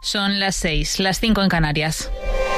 Son las 6, las 5 en Canarias.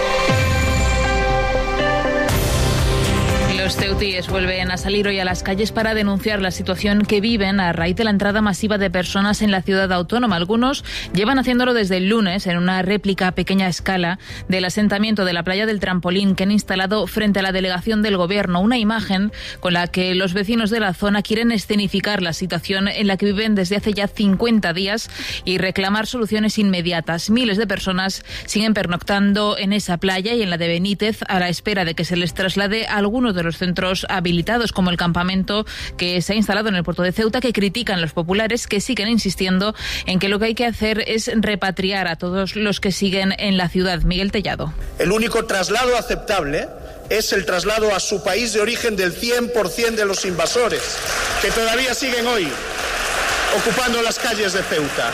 Los ceutíes vuelven a salir hoy a las calles para denunciar la situación que viven a raíz de la entrada masiva de personas en la ciudad autónoma. Algunos llevan haciéndolo desde el lunes en una réplica a pequeña escala del asentamiento de la playa del Trampolín que han instalado frente a la delegación del gobierno. Una imagen con la que los vecinos de la zona quieren escenificar la situación en la que viven desde hace ya 50 días y reclamar soluciones inmediatas. Miles de personas siguen pernoctando en esa playa y en la de Benítez a la espera de que se les traslade a algunos de los centros habilitados, como el campamento que se ha instalado en el puerto de Ceuta, que critican los populares, que siguen insistiendo en que lo que hay que hacer es repatriar a todos los que siguen en la ciudad. Miguel Tellado. El único traslado aceptable es el traslado a su país de origen del 100% de los invasores, que todavía siguen hoy ocupando las calles de Ceuta.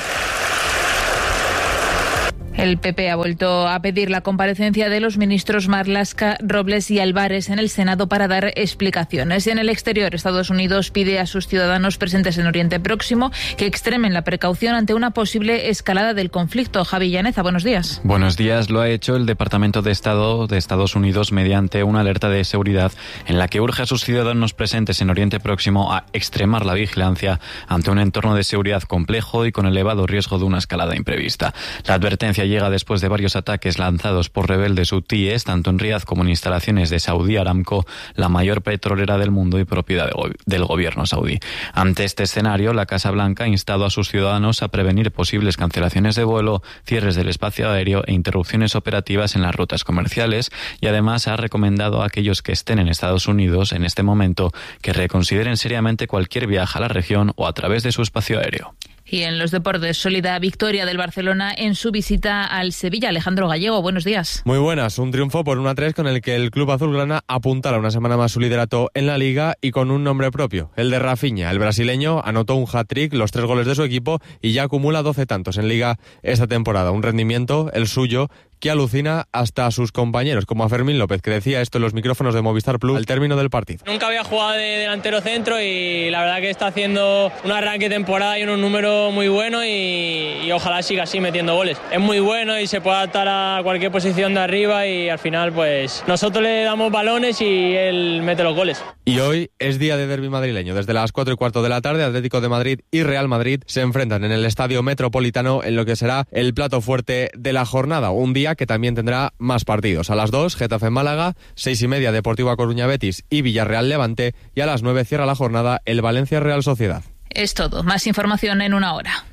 El PP ha vuelto a pedir la comparecencia de los ministros Marlaska, Robles y Álvarez en el Senado para dar explicaciones. En el exterior, Estados Unidos pide a sus ciudadanos presentes en Oriente Próximo que extremen la precaución ante una posible escalada del conflicto. Javi Llaneza, buenos días. Buenos días. Lo ha hecho el Departamento de Estado de Estados Unidos mediante una alerta de seguridad en la que urge a sus ciudadanos presentes en Oriente Próximo a extremar la vigilancia ante un entorno de seguridad complejo y con elevado riesgo de una escalada imprevista. La advertencia llega después de varios ataques lanzados por rebeldes hutíes, tanto en Riad como en instalaciones de Saudi Aramco, la mayor petrolera del mundo y propiedad del gobierno saudí. Ante este escenario, la Casa Blanca ha instado a sus ciudadanos a prevenir posibles cancelaciones de vuelo, cierres del espacio aéreo e interrupciones operativas en las rutas comerciales, y además ha recomendado a aquellos que estén en Estados Unidos en este momento que reconsideren seriamente cualquier viaje a la región o a través de su espacio aéreo. Y en los deportes, sólida victoria del Barcelona en su visita al Sevilla. Alejandro Gallego, buenos días. Muy buenas, un triunfo por 1-3 con el que el club azulgrana apuntala una semana más su liderato en la Liga y con un nombre propio, el de Rafinha. El brasileño anotó un hat-trick, los 3 goles de su equipo y ya acumula 12 tantos en Liga esta temporada. Un rendimiento, el suyo, que alucina hasta a sus compañeros, como a Fermín López, que decía esto en los micrófonos de Movistar Plus al término del partido. Nunca había jugado de delantero centro y la verdad que está haciendo un arranque de temporada y un número muy bueno y ojalá siga así metiendo goles. Es muy bueno y se puede adaptar a cualquier posición de arriba y al final pues nosotros le damos balones y él mete los goles. Y hoy es día de derbi madrileño. Desde las 4:15 de la tarde, Atlético de Madrid y Real Madrid se enfrentan en el Estadio Metropolitano en lo que será el plato fuerte de la jornada. Un día que también tendrá más partidos. A las 2, Getafe Málaga, 6:30, Deportivo A Coruña Betis y Villarreal Levante, y a las 9 cierra la jornada el Valencia Real Sociedad. Es todo. Más información en una hora.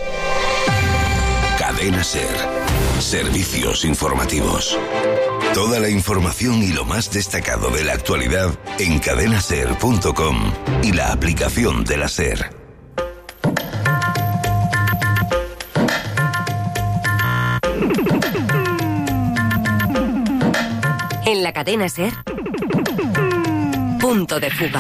Cadena SER. Servicios informativos. Toda la información y lo más destacado de la actualidad en cadenaser.com y la aplicación de la SER. En la cadena SER, Punto de Fuga.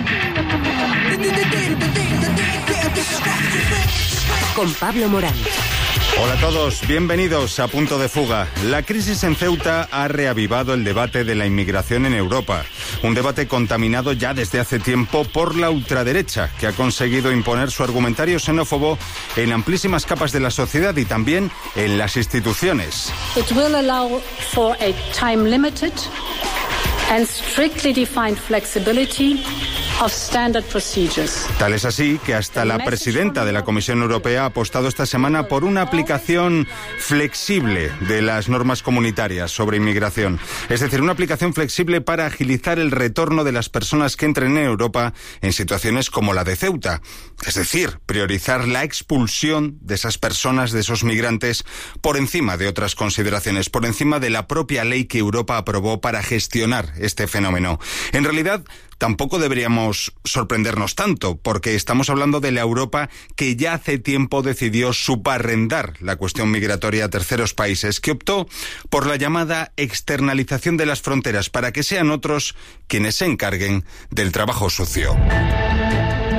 Con Pablo Morán. Hola a todos, bienvenidos a Punto de Fuga. La crisis en Ceuta ha reavivado el debate de la inmigración en Europa. Un debate contaminado ya desde hace tiempo por la ultraderecha, que ha conseguido imponer su argumentario xenófobo en amplísimas capas de la sociedad y también en las instituciones. It will allow for a time limited and strictly defined flexibility of standard procedures. Tal es así que hasta la presidenta de la Comisión Europea ha apostado esta semana por una aplicación flexible de las normas comunitarias sobre inmigración. Es decir, una aplicación flexible para agilizar el retorno de las personas que entren en Europa en situaciones como la de Ceuta. Es decir, priorizar la expulsión de esas personas, de esos migrantes, por encima de otras consideraciones, por encima de la propia ley que Europa aprobó para gestionar este fenómeno. En realidad, tampoco deberíamos sorprendernos tanto, porque estamos hablando de la Europa que ya hace tiempo decidió subarrendar la cuestión migratoria a terceros países, que optó por la llamada externalización de las fronteras para que sean otros quienes se encarguen del trabajo sucio.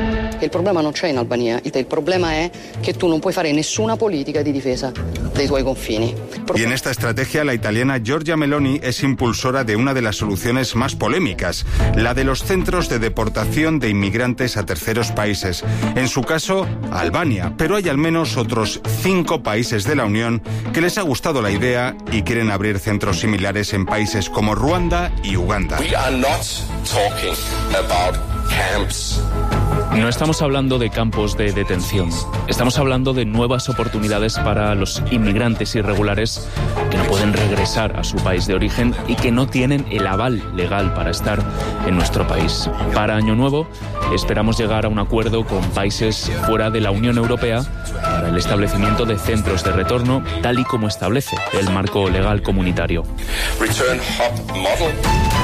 che il problema non c'è in Albania, il problema è che tu non puoi fare nessuna politica di difesa dei tuoi confini. Y en esta estrategia la italiana Giorgia Meloni es impulsora de una de las soluciones más polémicas, la de los centros de deportación de inmigrantes a terceros países. En su caso, Albania, pero hay al menos otros 5 países de la Unión que les ha gustado la idea y quieren abrir centros similares en países como Ruanda y Uganda. We are not talking about camps. No estamos hablando de campos de detención, estamos hablando de nuevas oportunidades para los inmigrantes irregulares que no pueden regresar a su país de origen y que no tienen el aval legal para estar en nuestro país. Para Año Nuevo esperamos llegar a un acuerdo con países fuera de la Unión Europea para el establecimiento de centros de retorno, tal y como establece el marco legal comunitario. Return hub model.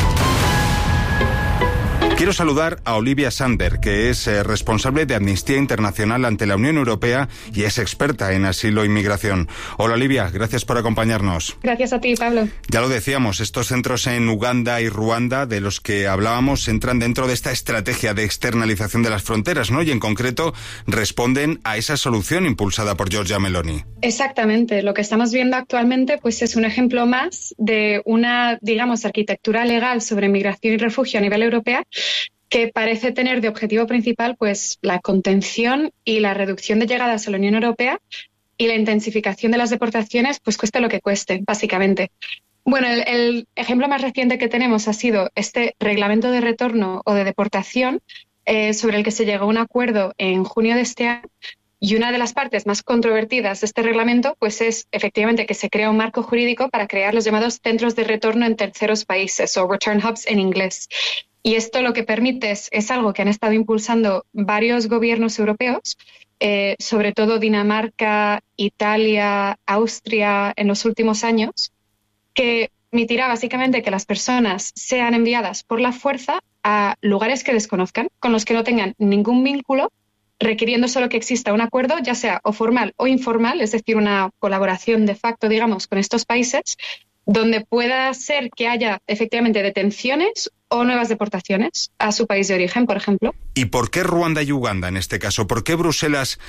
Quiero saludar a Olivia Sander, que es responsable de Amnistía Internacional ante la Unión Europea y es experta en asilo e inmigración. Hola Olivia, gracias por acompañarnos. Gracias a ti, Pablo. Ya lo decíamos, estos centros en Uganda y Ruanda de los que hablábamos entran dentro de esta estrategia de externalización de las fronteras, ¿no? Y en concreto responden a esa solución impulsada por Giorgia Meloni. Exactamente. Lo que estamos viendo actualmente pues es un ejemplo más de una, digamos, arquitectura legal sobre migración y refugio a nivel europeo que parece tener de objetivo principal pues la contención y la reducción de llegadas a la Unión Europea y la intensificación de las deportaciones, pues cueste lo que cueste, básicamente. Bueno, el ejemplo más reciente que tenemos ha sido este reglamento de retorno o de deportación sobre el que se llegó a un acuerdo en junio de este año. Y una de las partes más controvertidas de este reglamento pues es efectivamente que se crea un marco jurídico para crear los llamados centros de retorno en terceros países o return hubs en inglés. Y esto lo que permite es algo que han estado impulsando varios gobiernos europeos, sobre todo Dinamarca, Italia, Austria en los últimos años, que permitirá básicamente que las personas sean enviadas por la fuerza a lugares que desconozcan, con los que no tengan ningún vínculo, requiriendo solo que exista un acuerdo, ya sea o formal o informal, es decir, una colaboración de facto, digamos, con estos países, donde pueda ser que haya efectivamente detenciones o nuevas deportaciones a su país de origen, por ejemplo. ¿Y por qué Ruanda y Uganda en este caso? ¿Por qué Bruselas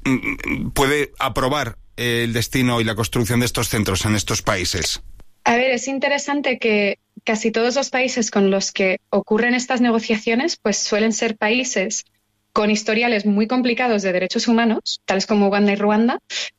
puede aprobar el destino y la construcción de estos centros en estos países? A ver, es interesante que casi todos los países con los que ocurren estas negociaciones pues suelen ser países con historiales muy complicados de derechos humanos, tales como Uganda y Ruanda,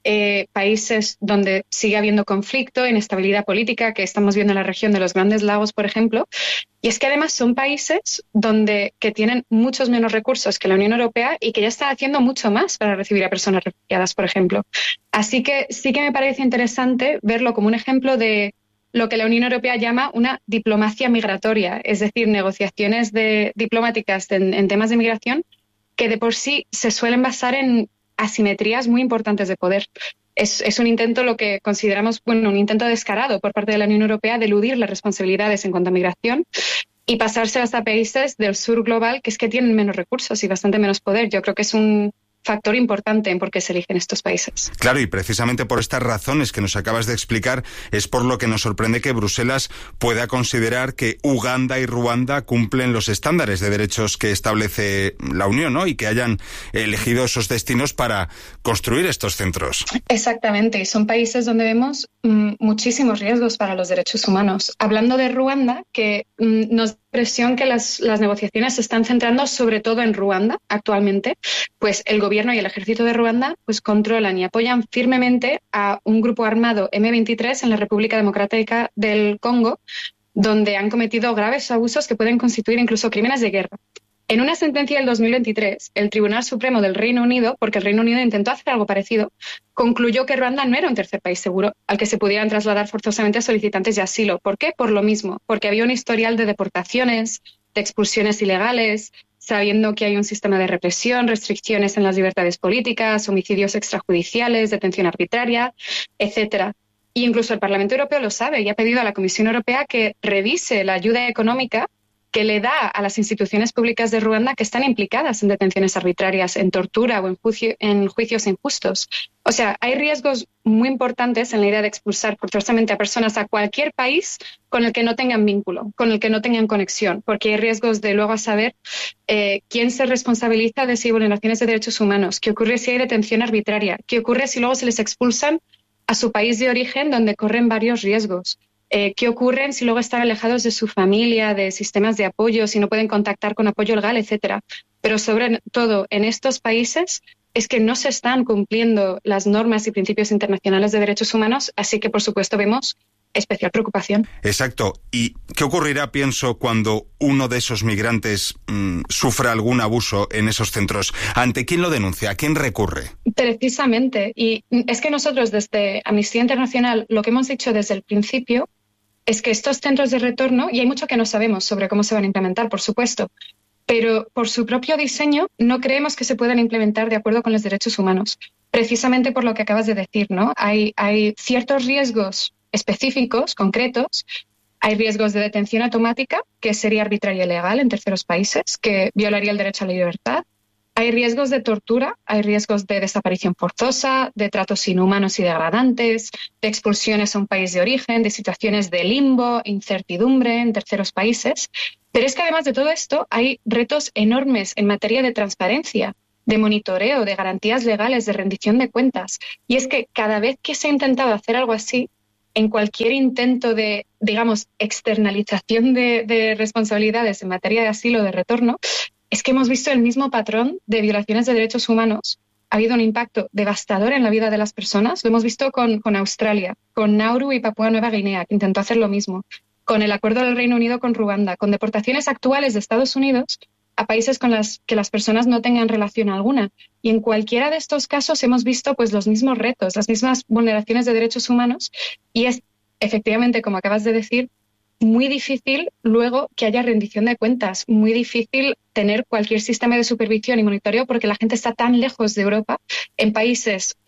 países donde sigue habiendo conflicto, inestabilidad política, que estamos viendo en la región de los Grandes Lagos, por ejemplo. Y es que además son países que tienen muchos menos recursos que la Unión Europea y que ya están haciendo mucho más para recibir a personas refugiadas, por ejemplo. Así que sí que me parece interesante verlo como un ejemplo de lo que la Unión Europea llama una diplomacia migratoria, es decir, negociaciones diplomáticas en temas de migración que de por sí se suelen basar en asimetrías muy importantes de poder. Es un intento, lo que consideramos, un intento descarado por parte de la Unión Europea de eludir las responsabilidades en cuanto a migración y pasárselas a países del sur global que es que tienen menos recursos y bastante menos poder. Yo creo que es un factor importante en por qué se eligen estos países. Claro, y precisamente por estas razones que nos acabas de explicar es por lo que nos sorprende que Bruselas pueda considerar que Uganda y Ruanda cumplen los estándares de derechos que establece la Unión, ¿no? Y que hayan elegido esos destinos para construir estos centros. Exactamente, y son países donde vemos muchísimos riesgos para los derechos humanos. Hablando de Ruanda, que nos da la impresión que las negociaciones se están centrando sobre todo en Ruanda actualmente, pues el gobierno y el ejército de Ruanda pues controlan y apoyan firmemente a un grupo armado M23 en la República Democrática del Congo, donde han cometido graves abusos que pueden constituir incluso crímenes de guerra. En una sentencia del 2023, el Tribunal Supremo del Reino Unido, porque el Reino Unido intentó hacer algo parecido, concluyó que Ruanda no era un tercer país seguro al que se pudieran trasladar forzosamente a solicitantes de asilo. ¿Por qué? Por lo mismo, porque había un historial de deportaciones, de expulsiones ilegales, sabiendo que hay un sistema de represión, restricciones en las libertades políticas, homicidios extrajudiciales, detención arbitraria, etcétera. Y incluso el Parlamento Europeo lo sabe y ha pedido a la Comisión Europea que revise la ayuda económica que le da a las instituciones públicas de Ruanda que están implicadas en detenciones arbitrarias, en tortura o en juicios injustos. O sea, hay riesgos muy importantes en la idea de expulsar forzosamente a personas a cualquier país con el que no tengan vínculo, con el que no tengan conexión, porque hay riesgos de luego a saber quién se responsabiliza de si hay vulneraciones de derechos humanos, qué ocurre si hay detención arbitraria, qué ocurre si luego se les expulsan a su país de origen donde corren varios riesgos. ¿Qué ocurre si luego están alejados de su familia, de sistemas de apoyo, si no pueden contactar con apoyo legal, etcétera? Pero sobre todo en estos países es que no se están cumpliendo las normas y principios internacionales de derechos humanos, así que por supuesto vemos especial preocupación. Exacto. ¿Y qué ocurrirá, pienso, cuando uno de esos migrantes sufra algún abuso en esos centros? ¿Ante quién lo denuncia? ¿A quién recurre? Precisamente. Y es que nosotros desde Amnistía Internacional lo que hemos dicho desde el principio es que estos centros de retorno, y hay mucho que no sabemos sobre cómo se van a implementar, por supuesto, pero por su propio diseño no creemos que se puedan implementar de acuerdo con los derechos humanos. Precisamente por lo que acabas de decir, ¿no? Hay ciertos riesgos específicos, concretos. Hay riesgos de detención automática, que sería arbitraria y ilegal en terceros países, que violaría el derecho a la libertad. Hay riesgos de tortura, hay riesgos de desaparición forzosa, de tratos inhumanos y degradantes, de expulsiones a un país de origen, de situaciones de limbo, incertidumbre en terceros países. Pero es que además de todo esto hay retos enormes en materia de transparencia, de monitoreo, de garantías legales, de rendición de cuentas. Y es que cada vez que se ha intentado hacer algo así, en cualquier intento de, digamos, externalización de responsabilidades en materia de asilo o de retorno, es que hemos visto el mismo patrón de violaciones de derechos humanos. Ha habido un impacto devastador en la vida de las personas. Lo hemos visto con Australia, con Nauru y Papúa Nueva Guinea, que intentó hacer lo mismo, con el acuerdo del Reino Unido con Ruanda, con deportaciones actuales de Estados Unidos a países con las que las personas no tengan relación alguna. Y en cualquiera de estos casos hemos visto pues los mismos retos, las mismas vulneraciones de derechos humanos, y es efectivamente, como acabas de decir, muy difícil luego que haya rendición de cuentas, muy difícil tener cualquier sistema de supervisión y monitoreo porque la gente está tan lejos de Europa, en países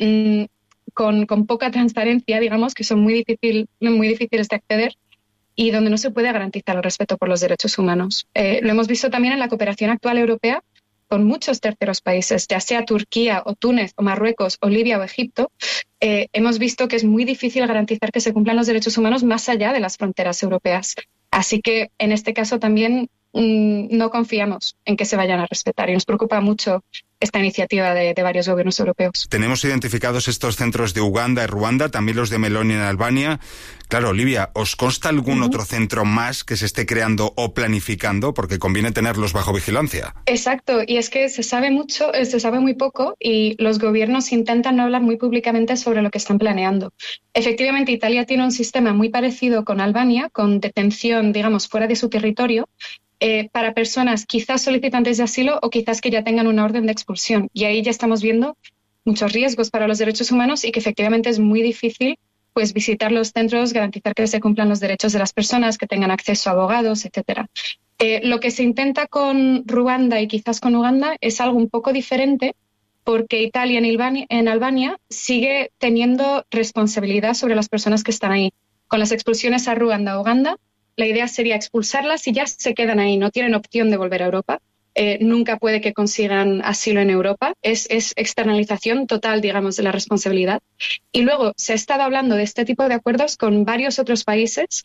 con poca transparencia, digamos, que son muy difíciles de acceder, y donde no se puede garantizar el respeto por los derechos humanos. Lo hemos visto también en la cooperación actual europea con muchos terceros países, ya sea Turquía o Túnez o Marruecos o Libia o Egipto. Hemos visto que es muy difícil garantizar que se cumplan los derechos humanos más allá de las fronteras europeas. Así que en este caso también no confiamos en que se vayan a respetar y nos preocupa mucho esta iniciativa de varios gobiernos europeos. Tenemos identificados estos centros de Uganda y Ruanda, también los de Meloni en Albania. Claro, Olivia, ¿os consta algún otro centro más que se esté creando o planificando? Porque conviene tenerlos bajo vigilancia. Exacto, y es que se sabe muy poco y los gobiernos intentan no hablar muy públicamente sobre lo que están planeando. Efectivamente, Italia tiene un sistema muy parecido con Albania, con detención, digamos, fuera de su territorio, para personas quizás solicitantes de asilo o quizás que ya tengan una orden de expulsión. Y ahí ya estamos viendo muchos riesgos para los derechos humanos y que efectivamente es muy difícil pues visitar los centros, garantizar que se cumplan los derechos de las personas, que tengan acceso a abogados, etcétera. Lo que se intenta con Ruanda y quizás con Uganda es algo un poco diferente porque Italia en Albania sigue teniendo responsabilidad sobre las personas que están ahí. Con las expulsiones a Ruanda o Uganda, la idea sería expulsarlas y ya se quedan ahí, no tienen opción de volver a Europa. Nunca puede que consigan asilo en Europa. Es externalización total, digamos, de la responsabilidad. Y luego se ha estado hablando de este tipo de acuerdos con varios otros países,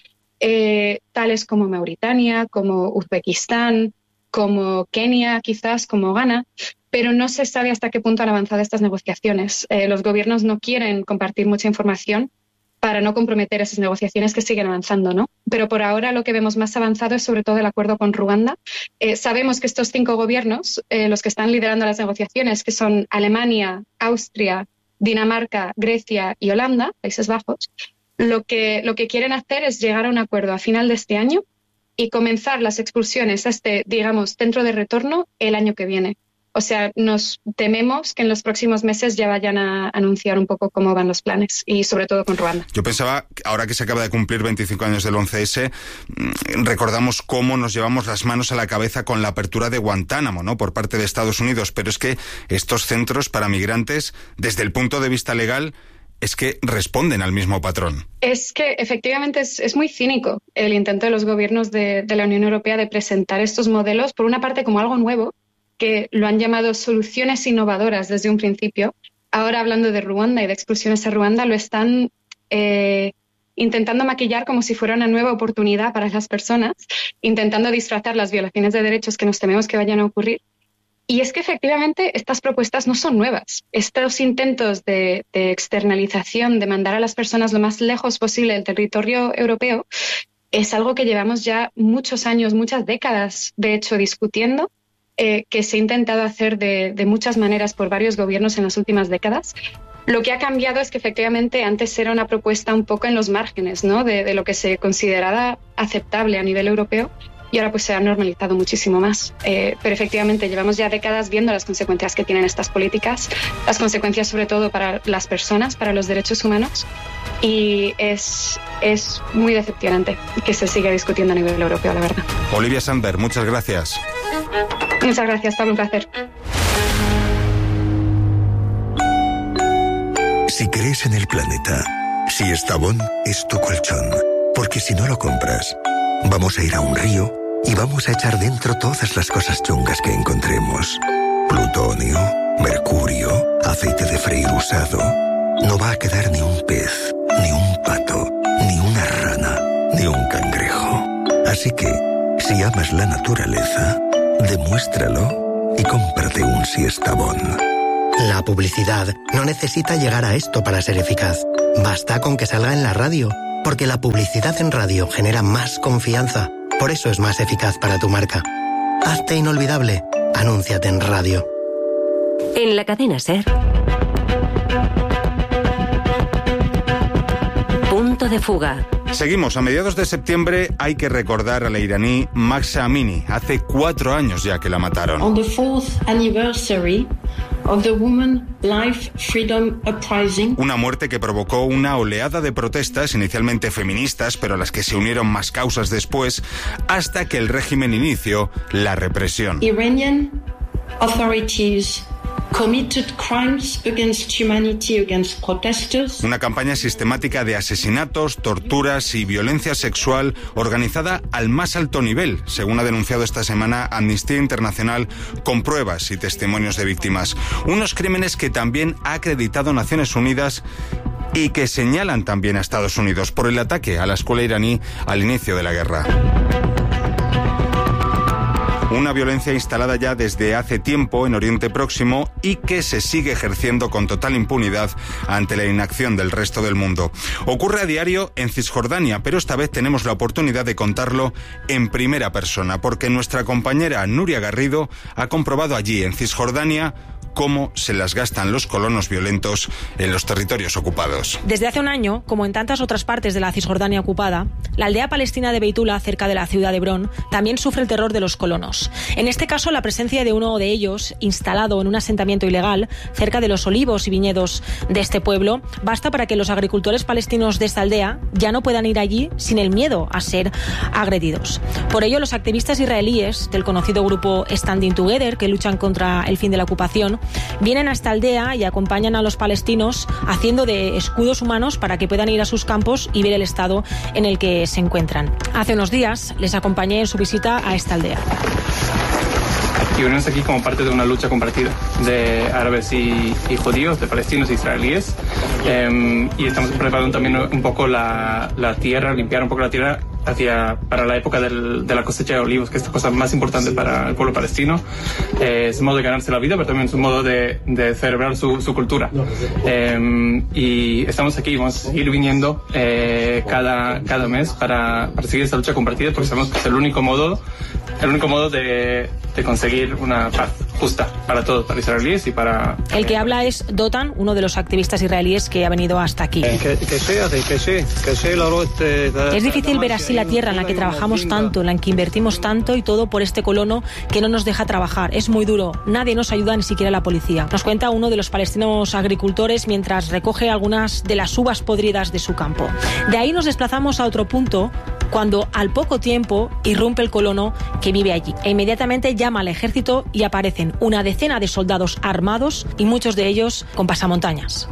tales como Mauritania, como Uzbekistán, como Kenia, quizás, como Ghana, pero no se sabe hasta qué punto han avanzado estas negociaciones. Los gobiernos no quieren compartir mucha información para no comprometer esas negociaciones que siguen avanzando, ¿no? Pero por ahora lo que vemos más avanzado es sobre todo el acuerdo con Ruanda. Sabemos que estos 5 gobiernos, los que están liderando las negociaciones, que son Alemania, Austria, Dinamarca, Grecia y Holanda, Países Bajos, lo que quieren hacer es llegar a un acuerdo a final de este año y comenzar las expulsiones a este, digamos, centro de retorno el año que viene. O sea, nos tememos que en los próximos meses ya vayan a anunciar un poco cómo van los planes, y sobre todo con Ruanda. Yo pensaba, ahora que se acaba de cumplir 25 años del 11S, recordamos cómo nos llevamos las manos a la cabeza con la apertura de Guantánamo, ¿no?, por parte de Estados Unidos, pero es que estos centros para migrantes, desde el punto de vista legal, es que responden al mismo patrón. Es que efectivamente es muy cínico el intento de los gobiernos de la Unión Europea de presentar estos modelos, por una parte como algo nuevo, que lo han llamado soluciones innovadoras desde un principio. Ahora, hablando de Ruanda y de expulsiones a Ruanda, lo están intentando maquillar como si fuera una nueva oportunidad para las personas, intentando disfrazar las violaciones de derechos que nos tememos que vayan a ocurrir. Y es que efectivamente estas propuestas no son nuevas. Estos intentos de externalización, de mandar a las personas lo más lejos posible del territorio europeo, es algo que llevamos ya muchos años, muchas décadas, de hecho, discutiendo, que se ha intentado hacer de muchas maneras por varios gobiernos en las últimas décadas. Lo que ha cambiado es que efectivamente antes era una propuesta un poco en los márgenes, ¿no?, de lo que se consideraba aceptable a nivel europeo, y ahora pues se ha normalizado muchísimo más. Pero efectivamente llevamos ya décadas viendo las consecuencias que tienen estas políticas, las consecuencias sobre todo para las personas, para los derechos humanos, y es muy decepcionante que se siga discutiendo a nivel europeo, la verdad. Olivia Sandberg, muchas gracias. Muchas gracias, Pablo, un placer. Si crees en el planeta, si Estavón es tu colchón, porque si no lo compras, vamos a ir a un río y vamos a echar dentro todas las cosas chungas que encontremos. Plutonio, mercurio, aceite de freír usado. No va a quedar ni un pez, ni un pato, ni una rana, ni un cangrejo. Así que, si amas la naturaleza, demuéstralo y cómprate un Siestabón. La publicidad no necesita llegar a esto para ser eficaz. Basta con que salga en la radio, porque la publicidad en radio genera más confianza. Por eso es más eficaz para tu marca. Hazte inolvidable. Anúnciate en radio. En la cadena SER. Punto de fuga. Seguimos. A mediados de septiembre hay que recordar a la iraní Mahsa Amini. Hace 4 años ya que la mataron. On the 4th anniversary of the Women Life Freedom Uprising. Una muerte que provocó una oleada de protestas, inicialmente feministas, pero a las que se unieron más causas después, hasta que el régimen inició la represión. Iranian authorities committed crimes against humanity against protesters. Una campaña sistemática de asesinatos, torturas y violencia sexual organizada al más alto nivel, según ha denunciado esta semana Amnistía Internacional, con pruebas y testimonios de víctimas. Unos crímenes que también ha acreditado Naciones Unidas y que señalan también a Estados Unidos por el ataque a la escuela iraní al inicio de la guerra. Una violencia instalada ya desde hace tiempo en Oriente Próximo y que se sigue ejerciendo con total impunidad ante la inacción del resto del mundo. Ocurre a diario en Cisjordania, pero esta vez tenemos la oportunidad de contarlo en primera persona, porque nuestra compañera Nuria Garrido ha comprobado allí, en Cisjordania, cómo se las gastan los colonos violentos en los territorios ocupados. Desde hace un año, como en tantas otras partes de la Cisjordania ocupada, la aldea palestina de Beitula, cerca de la ciudad de Hebrón, también sufre el terror de los colonos. En este caso, la presencia de uno de ellos, instalado en un asentamiento ilegal, cerca de los olivos y viñedos de este pueblo, basta para que los agricultores palestinos de esta aldea ya no puedan ir allí sin el miedo a ser agredidos. Por ello, los activistas israelíes del conocido grupo Standing Together, que luchan contra el fin de la ocupación, vienen a esta aldea y acompañan a los palestinos haciendo de escudos humanos para que puedan ir a sus campos y ver el estado en el que se encuentran. Hace unos días les acompañé en su visita a esta aldea. Y venimos aquí como parte de una lucha compartida de árabes y judíos, de palestinos e israelíes. Y estamos preparando también un poco la tierra, limpiar un poco la tierra para la época de la cosecha de olivos, que es la cosa más importante para el pueblo palestino. Es un modo de ganarse la vida, pero también es un modo de celebrar su cultura. Y estamos aquí, vamos a seguir viniendo cada mes para seguir esta lucha compartida, porque sabemos que es el único modo de conseguir una paz justa para todos, para israelíes y para... El que habla es Dotan, uno de los activistas israelíes que ha venido hasta aquí. Es difícil ver así la tierra en la que trabajamos tanto, en la que invertimos tanto, y todo por este colono que no nos deja trabajar. Es muy duro. Nadie nos ayuda, ni siquiera la policía. Nos cuenta uno de los palestinos agricultores mientras recoge algunas de las uvas podridas de su campo. De ahí nos desplazamos a otro punto cuando al poco tiempo irrumpe el colono que vive allí. E inmediatamente llama al ejército y aparecen una decena de soldados armados y muchos de ellos con pasamontañas.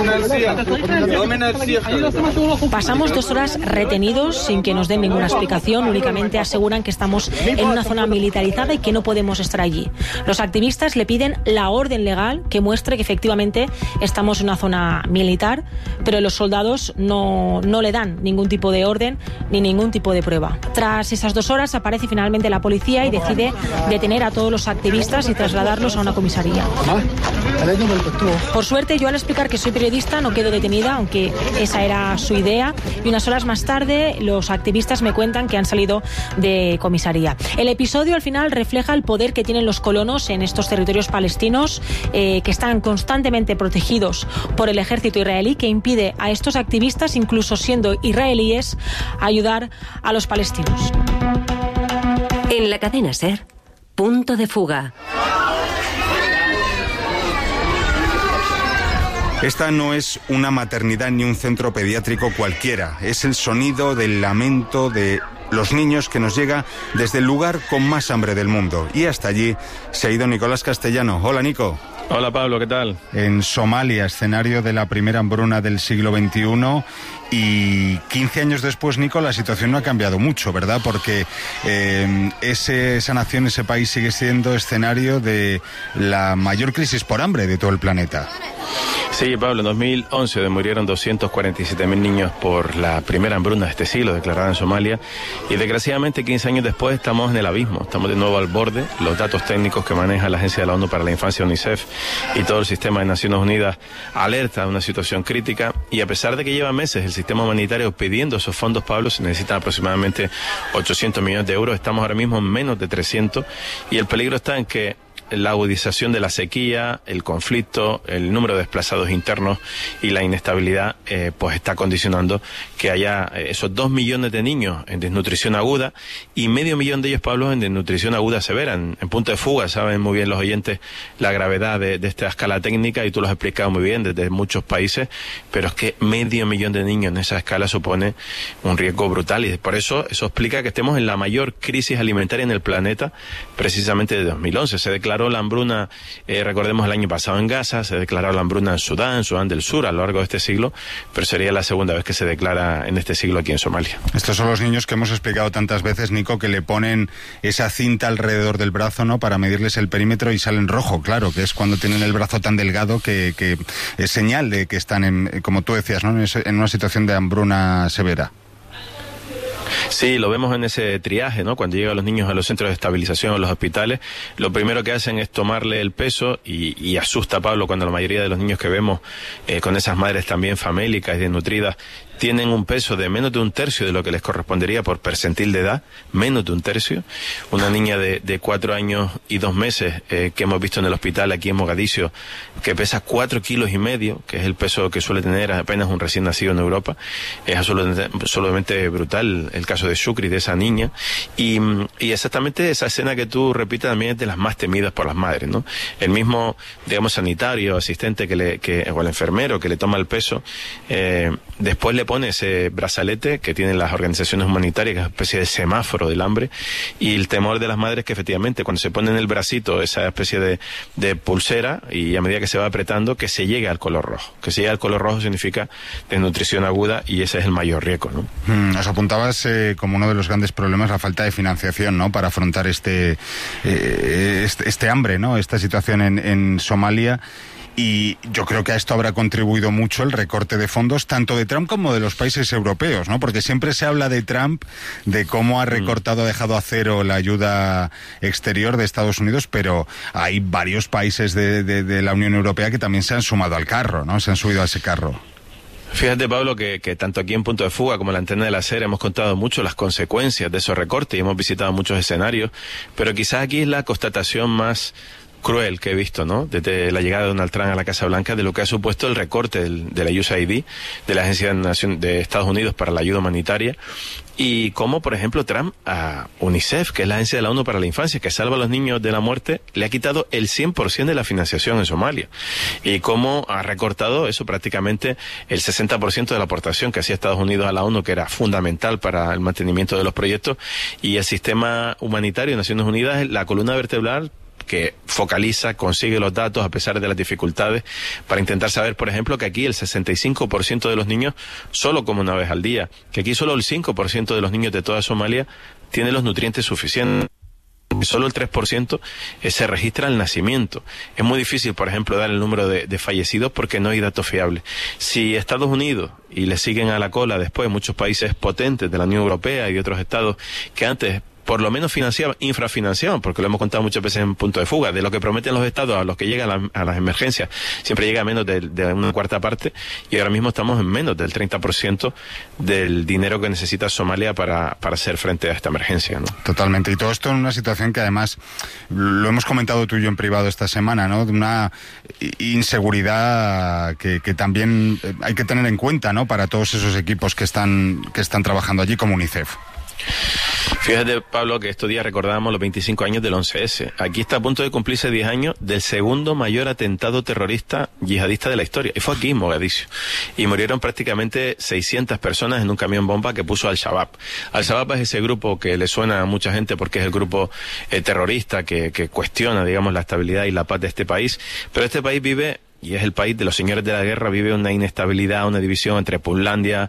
Pasamos 2 horas retenidos sin que nos den ninguna explicación, únicamente aseguran que estamos en una zona militarizada y que no podemos estar allí. Los activistas le piden la orden legal que muestre que efectivamente estamos en una zona militar, pero los soldados no le dan ningún tipo de orden ni ningún tipo de prueba. Tras esas 2 horas aparece finalmente la policía y decide detener a todos los activistas y trasladarlos a una comisaría. Por suerte, yo al explicar que soy periodista no quedo detenida, aunque esa era su idea, y unas horas más tarde los activistas me cuentan que han salido de comisaría. El episodio al final refleja el poder que tienen los colonos en estos territorios palestinos, que están constantemente protegidos por el ejército israelí, que impide a estos activistas, incluso siendo israelíes, ayudar a los palestinos. En la cadena SER, Punto de Fuga. Esta no es una maternidad ni un centro pediátrico cualquiera. Es el sonido del lamento de los niños que nos llega desde el lugar con más hambre del mundo. Y hasta allí se ha ido Nicolás Castellano. Hola, Nico. Hola, Pablo, ¿qué tal? En Somalia, escenario de la primera hambruna del siglo XXI, y 15 años después, Nico, la situación no ha cambiado mucho, ¿verdad? Porque esa nación, ese país sigue siendo escenario de la mayor crisis por hambre de todo el planeta. Sí, Pablo, en 2011 murieron 247.000 niños por la primera hambruna de este siglo declarada en Somalia, y desgraciadamente 15 años después estamos en el abismo, estamos de nuevo al borde. Los datos técnicos que maneja la Agencia de la ONU para la Infancia, UNICEF, y todo el sistema de Naciones Unidas alerta de una situación crítica, y a pesar de que lleva meses el sistema humanitario pidiendo esos fondos, Pablo, se necesitan aproximadamente 800 millones de euros, estamos ahora mismo en menos de 300, y el peligro está en que la agudización de la sequía, el conflicto, el número de desplazados internos y la inestabilidad pues está condicionando que haya esos 2 millones de niños en desnutrición aguda y medio millón de ellos, Pablo, en desnutrición aguda severa, en punto de fuga. Saben muy bien los oyentes la gravedad de esta escala técnica, y tú lo has explicado muy bien desde muchos países, pero es que medio millón de niños en esa escala supone un riesgo brutal, y por eso explica que estemos en la mayor crisis alimentaria en el planeta precisamente de 2011. Se declaró la hambruna, recordemos, el año pasado en Gaza, se declaró la hambruna en Sudán del Sur a lo largo de este siglo, pero sería la segunda vez que se declara en este siglo aquí en Somalia. Estos son los niños que hemos explicado tantas veces, Nico, que le ponen esa cinta alrededor del brazo, ¿no?, para medirles el perímetro, y salen rojo, claro, que es cuando tienen el brazo tan delgado que es señal de que están, como tú decías, ¿no?, en una situación de hambruna severa. Sí, lo vemos en ese triaje, ¿no? Cuando llegan los niños a los centros de estabilización, a los hospitales, lo primero que hacen es tomarle el peso, y asusta, Pablo, cuando la mayoría de los niños que vemos con esas madres también famélicas y desnutridas tienen un peso de menos de 1/3 de lo que les correspondería por percentil de edad, menos de 1/3. Una niña de 4 años y 2 meses que hemos visto en el hospital aquí en Mogadiscio, que pesa 4,5 kilos, que es el peso que suele tener apenas un recién nacido en Europa. Es absolutamente brutal el caso de Shukri, de esa niña, y exactamente esa escena que tú repites también es de las más temidas por las madres, ¿no? El mismo, digamos, sanitario, asistente o el enfermero que le toma el peso, después le pone ese brazalete que tienen las organizaciones humanitarias, que es una especie de semáforo del hambre, y el temor de las madres que efectivamente cuando se pone en el bracito esa especie de pulsera, y a medida que se va apretando, que se llegue al color rojo. Que se llegue al color rojo significa desnutrición aguda, y ese es el mayor riesgo, ¿no? Nos apuntabas como uno de los grandes problemas la falta de financiación, ¿no?, para afrontar este hambre, ¿no?, esta situación en Somalia. Y yo creo que a esto habrá contribuido mucho el recorte de fondos, tanto de Trump como de los países europeos, ¿no? Porque siempre se habla de Trump, de cómo ha recortado, ha dejado a cero la ayuda exterior de Estados Unidos, pero hay varios países de la Unión Europea que también se han sumado al carro, ¿no? Se han subido a ese carro. Fíjate, Pablo, que tanto aquí en Punto de Fuga como en la Antena de la SER hemos contado mucho las consecuencias de esos recortes y hemos visitado muchos escenarios, pero quizás aquí es la constatación más cruel que he visto, ¿no? Desde la llegada de Donald Trump a la Casa Blanca, de lo que ha supuesto el recorte de la USAID, de la Agencia de Estados Unidos para la Ayuda Humanitaria, y cómo, por ejemplo, Trump a UNICEF, que es la agencia de la ONU para la infancia, que salva a los niños de la muerte, le ha quitado el 100% de la financiación en Somalia. Y cómo ha recortado eso prácticamente el 60% de la aportación que hacía Estados Unidos a la ONU, que era fundamental para el mantenimiento de los proyectos, y el sistema humanitario de Naciones Unidas es la columna vertebral que focaliza, consigue los datos a pesar de las dificultades, para intentar saber, por ejemplo, que aquí el 65% de los niños solo come una vez al día, que aquí solo el 5% de los niños de toda Somalia tiene los nutrientes suficientes. Solo el 3% se registra al nacimiento. Es muy difícil, por ejemplo, dar el número de fallecidos porque no hay datos fiables. Si Estados Unidos, y le siguen a la cola después muchos países potentes de la Unión Europea y de otros estados que antes por lo menos infrafinanciaban, porque lo hemos contado muchas veces en Punto de Fuga, de lo que prometen los estados a los que llegan a las emergencias, siempre llega a menos de una cuarta parte, y ahora mismo estamos en menos del 30% del dinero que necesita Somalia para hacer frente a esta emergencia, ¿no? Totalmente, y todo esto en una situación que además, lo hemos comentado tú y yo en privado esta semana, ¿no? De una inseguridad que también hay que tener en cuenta, ¿no? Para todos esos equipos que están trabajando allí, como UNICEF. Fíjate, Pablo, que estos días recordábamos los 25 años del 11S. Aquí está a punto de cumplirse 10 años del segundo mayor atentado terrorista yihadista de la historia. Y fue aquí en Mogadiscio. Y murieron prácticamente 600 personas en un camión bomba que puso Al-Shabaab. Al-Shabaab es ese grupo que le suena a mucha gente porque es el grupo terrorista que cuestiona, digamos, la estabilidad y la paz de este país. Pero este país vive... y es el país de los señores de la guerra, vive una inestabilidad, una división entre Puntlandia,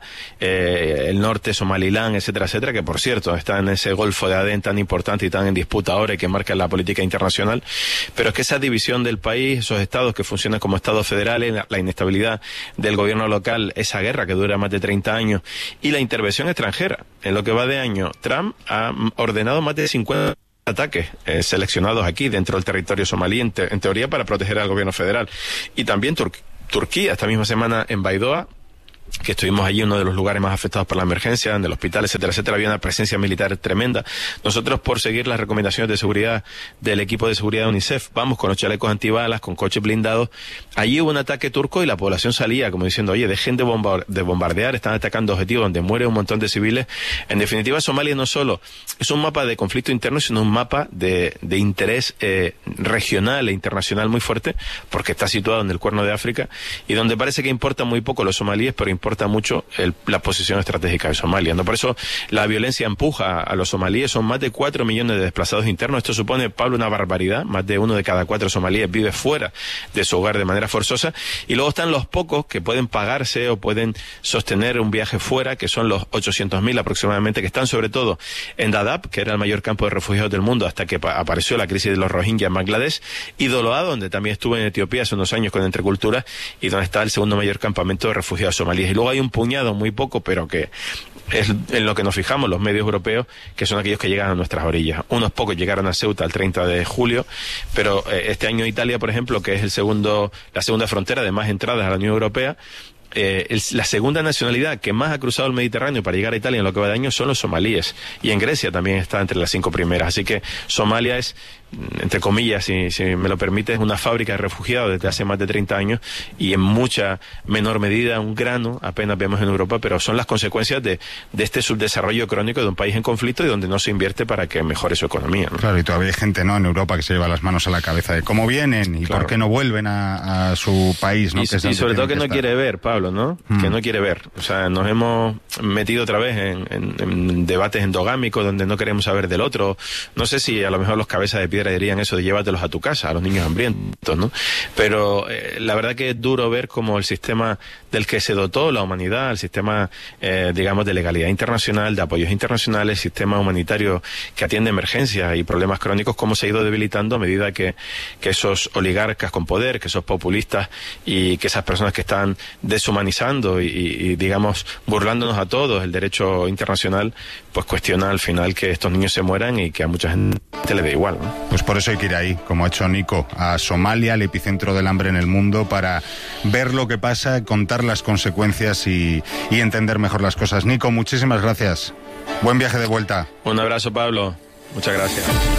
el norte, Somaliland, etcétera, etcétera, que por cierto está en ese golfo de Adén tan importante y tan en disputa ahora y que marca la política internacional. Pero es que esa división del país, esos estados que funcionan como estados federales, la inestabilidad del gobierno local, esa guerra que dura más de 30 años y la intervención extranjera. En lo que va de año, Trump ha ordenado más de 50 ataques seleccionados aquí dentro del territorio somalí, en teoría para proteger al gobierno federal. Y también Turquía, esta misma semana en Baidoa, que estuvimos allí, uno de los lugares más afectados por la emergencia, en el hospital, etcétera, etcétera, había una presencia militar tremenda. Nosotros, por seguir las recomendaciones de seguridad del equipo de seguridad de UNICEF, vamos con los chalecos antibalas, con coches blindados. Allí hubo un ataque turco y la población salía como diciendo, oye, dejen de bombardear, están atacando objetivos donde muere un montón de civiles. En definitiva, Somalia no solo es un mapa de conflicto interno, sino un mapa de interés regional e internacional muy fuerte, porque está situado en el Cuerno de África y donde parece que importa muy poco los somalíes, pero importa mucho la posición estratégica de Somalia, ¿no? Por eso la violencia empuja a los somalíes. Son más de 4 millones de desplazados internos. Esto supone, Pablo, una barbaridad. Más de 1 de cada 4 somalíes vive fuera de su hogar de manera forzosa. Y luego están los pocos que pueden pagarse o pueden sostener un viaje fuera, que son los 800.000 aproximadamente, que están sobre todo en Dadaab, que era el mayor campo de refugiados del mundo hasta que apareció la crisis de los Rohingya en Bangladesh, y Doloa, donde también estuve en Etiopía hace unos años con Entrecultura, y donde está el segundo mayor campamento de refugiados somalíes. Y luego hay un puñado, muy poco, pero que es en lo que nos fijamos los medios europeos, que son aquellos que llegan a nuestras orillas. Unos pocos llegaron a Ceuta el 30 de julio, pero este año Italia, por ejemplo, que es la segunda frontera de más entradas a la Unión Europea, la segunda nacionalidad que más ha cruzado el Mediterráneo para llegar a Italia en lo que va de año son los somalíes, y en Grecia también está entre las 5 primeras. Así que Somalia es, entre comillas, si me lo permite, es una fábrica de refugiados desde hace más de 30 años y en mucha menor medida un grano, apenas vemos en Europa, pero son las consecuencias de este subdesarrollo crónico de un país en conflicto y donde no se invierte para que mejore su economía, ¿no? Claro, y todavía hay gente, ¿no?, en Europa que se lleva las manos a la cabeza de cómo vienen y claro, por qué no vuelven a su país, ¿no? Y sobre todo que no quiere ver, Pablo, ¿no? Que no quiere ver. O sea, nos hemos metido otra vez en debates endogámicos donde no queremos saber del otro. No sé si a lo mejor los cabezas de piedra dirían eso de llévatelos a tu casa, a los niños hambrientos, ¿no? Pero la verdad que es duro ver cómo el sistema del que se dotó la humanidad, el sistema, digamos, de legalidad internacional, de apoyos internacionales, sistema humanitario que atiende emergencias y problemas crónicos, cómo se ha ido debilitando a medida que esos oligarcas con poder, que esos populistas y que esas personas que están deshumanizando y digamos, burlándonos a todos el derecho internacional, pues cuestiona al final que estos niños se mueran y que a mucha gente le dé igual, ¿no? Pues por eso hay que ir ahí, como ha hecho Nico, a Somalia, el epicentro del hambre en el mundo, para ver lo que pasa, contar las consecuencias y entender mejor las cosas. Nico, muchísimas gracias. Buen viaje de vuelta. Un abrazo, Pablo. Muchas gracias.